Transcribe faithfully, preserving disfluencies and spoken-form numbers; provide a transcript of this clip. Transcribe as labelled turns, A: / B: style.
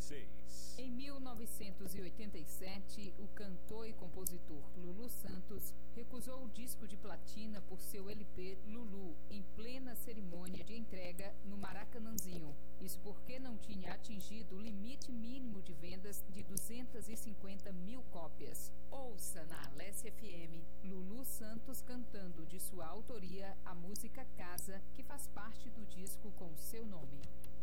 A: seis.
B: Em mil novecentos e oitenta e sete, o cantor e compositor Lulu Santos recusou o disco de platina por seu L P Lulu, em plena cerimônia de entrega no Maracanãzinho. Isso porque não tinha atingido o limite mínimo de vendas de duzentas e cinquenta mil cópias. Ouça na Alessia F M Lulu Santos cantando de sua autoria a música Casa, que faz parte do disco com seu nome.